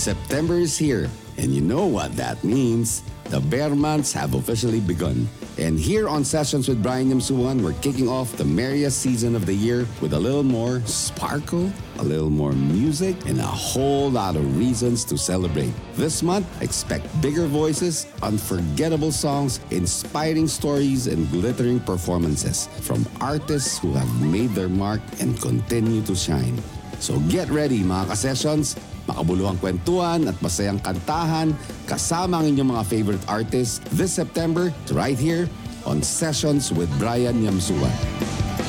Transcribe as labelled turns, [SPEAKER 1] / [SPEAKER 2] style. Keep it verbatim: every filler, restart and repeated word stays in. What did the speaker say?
[SPEAKER 1] September is here, and you know what that means. The bear months have officially begun. And here on Sessions with Brian Yamsuan, we're kicking off the merriest season of the year with a little more sparkle, a little more music, and a whole lot of reasons to celebrate. This month, expect bigger voices, unforgettable songs, inspiring stories, and glittering performances from artists who have made their mark and continue to shine. So get ready mga ka-sessions, makabuluhang kwentuhan at masayang kantahan kasama ang inyong mga favorite artists this September right here on Sessions with Brian Yamsuan.